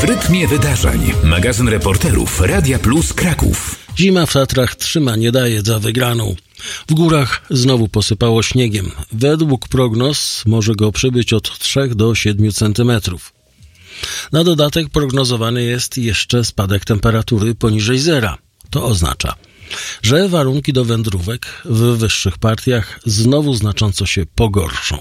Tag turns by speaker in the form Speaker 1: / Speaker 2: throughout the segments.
Speaker 1: W rytmie wydarzeń. Magazyn reporterów Radia Plus Kraków.
Speaker 2: Zima w Tatrach trzyma nie daje za wygraną. W górach znowu posypało śniegiem. Według prognoz może go przybyć od 3 do 7 centymetrów. Na dodatek prognozowany jest jeszcze spadek temperatury poniżej zera. To oznacza, że warunki do wędrówek w wyższych partiach znowu znacząco się pogorszą.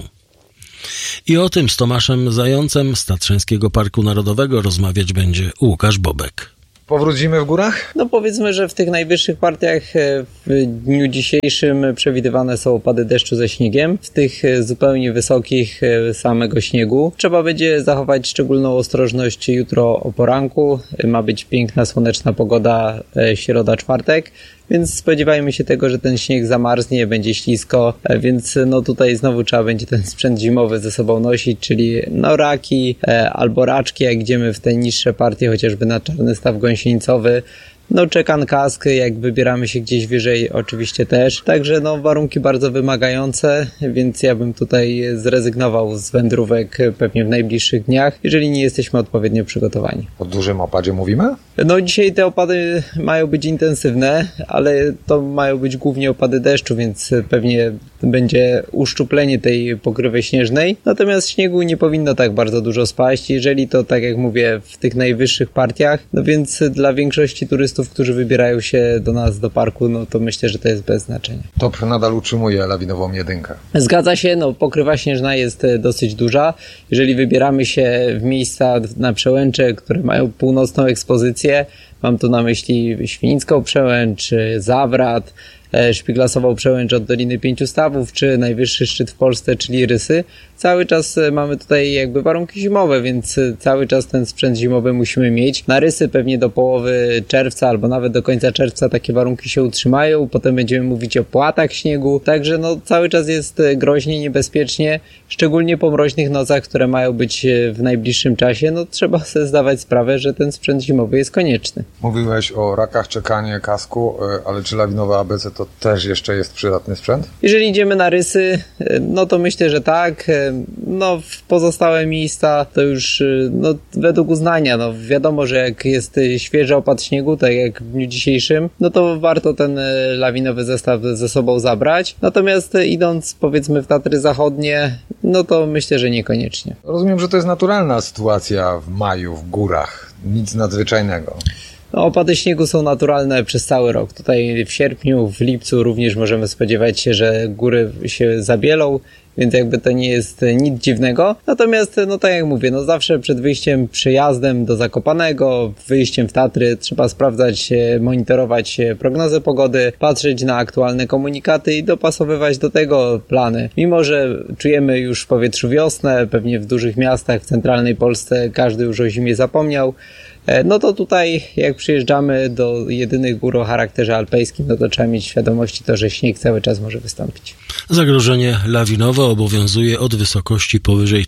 Speaker 2: I o tym z Tomaszem Zającem z Tatrzańskiego Parku Narodowego rozmawiać będzie Łukasz Bobek.
Speaker 3: Powrócimy w górach?
Speaker 4: No powiedzmy, że w tych najwyższych partiach w dniu dzisiejszym przewidywane są opady deszczu ze śniegiem. W tych zupełnie wysokich samego śniegu. Trzeba będzie zachować szczególną ostrożność jutro o poranku. Ma być piękna, słoneczna pogoda, środa, czwartek. Więc spodziewajmy się tego, że ten śnieg zamarznie, będzie ślisko, więc no tutaj znowu trzeba będzie ten sprzęt zimowy ze sobą nosić, czyli no raki albo raczki, jak idziemy w te niższe partie, chociażby na Czarny Staw Gąsienicowy. No czekan kask, jak wybieramy się gdzieś wyżej oczywiście też. Także no warunki bardzo wymagające, więc ja bym tutaj zrezygnował z wędrówek pewnie w najbliższych dniach, jeżeli nie jesteśmy odpowiednio przygotowani.
Speaker 3: O dużym opadzie mówimy?
Speaker 4: No dzisiaj te opady mają być intensywne, ale to mają być głównie opady deszczu, więc pewnie będzie uszczuplenie tej pokrywy śnieżnej. Natomiast śniegu nie powinno tak bardzo dużo spaść, jeżeli to, tak jak mówię, w tych najwyższych partiach. No więc dla większości turystów, którzy wybierają się do nas, do parku, no to myślę, że to jest bez znaczenia.
Speaker 3: TOPR nadal utrzymuje lawinową jedynkę.
Speaker 4: Zgadza się, no pokrywa śnieżna jest dosyć duża. Jeżeli wybieramy się w miejsca na przełęcze, które mają północną ekspozycję, mam tu na myśli Świnicką Przełęcz, Zawrat, Szpiglasową Przełęcz od Doliny Pięciu Stawów, czy najwyższy szczyt w Polsce, czyli Rysy. Cały czas mamy tutaj jakby warunki zimowe, więc cały czas ten sprzęt zimowy musimy mieć. Na Rysy pewnie do połowy czerwca albo nawet do końca czerwca takie warunki się utrzymają. Potem będziemy mówić o płatach śniegu. Także no cały czas jest groźnie, niebezpiecznie. Szczególnie po mroźnych nocach, które mają być w najbliższym czasie. No trzeba sobie zdawać sprawę, że ten sprzęt zimowy jest konieczny.
Speaker 3: Mówiłeś o rakach, czekanie, kasku, ale czy lawinowe ABC to też jeszcze jest przydatny sprzęt?
Speaker 4: Jeżeli idziemy na Rysy, no to myślę, że tak. No w pozostałe miejsca to już no według uznania, no wiadomo, że jak jest świeży opad śniegu, tak jak w dniu dzisiejszym, no to warto ten lawinowy zestaw ze sobą zabrać. Natomiast idąc powiedzmy w Tatry Zachodnie, no to myślę, że niekoniecznie.
Speaker 3: Rozumiem, że to jest naturalna sytuacja w maju w górach. Nic nadzwyczajnego.
Speaker 4: No, opady śniegu są naturalne przez cały rok. Tutaj w sierpniu, w lipcu również możemy spodziewać się, że góry się zabielą, więc jakby to nie jest nic dziwnego. Natomiast, no tak jak mówię, no zawsze przed wyjściem, przyjazdem do Zakopanego, wyjściem w Tatry trzeba sprawdzać, monitorować prognozę pogody, patrzeć na aktualne komunikaty i dopasowywać do tego plany. Mimo że czujemy już w powietrzu wiosnę, pewnie w dużych miastach w centralnej Polsce każdy już o zimie zapomniał, no to tutaj jak przyjeżdżamy do jedynych gór o charakterze alpejskim, no to trzeba mieć świadomości to, że śnieg cały czas może wystąpić.
Speaker 2: Zagrożenie lawinowe obowiązuje od wysokości powyżej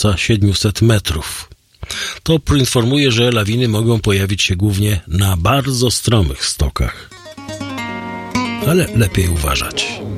Speaker 2: 1700 metrów. TOPR informuje, że lawiny mogą pojawić się głównie na bardzo stromych stokach. Ale lepiej uważać.